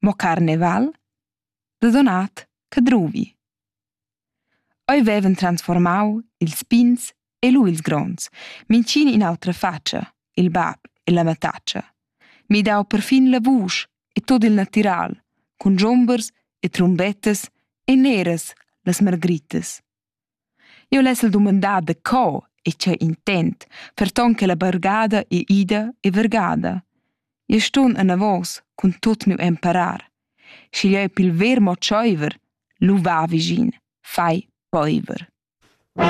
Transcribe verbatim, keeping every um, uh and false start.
mo carneval, da donat cadruvi. Oi vevan transformau ils pins e lu ils gronds, mintgin in autra fatscha, il bab e la matatscha. Mi dau perfin la vusch e tut il natural, cun dschiombers e trumbettas e neras las margritas. Jeu lessel dumandar da co e tgei intent, ferton che la bargada è ida e vargada. Jeu stun anavos cun tut miu emparar. Schigliei pil ver mo tscheiver, lu va vischin, fai poiver.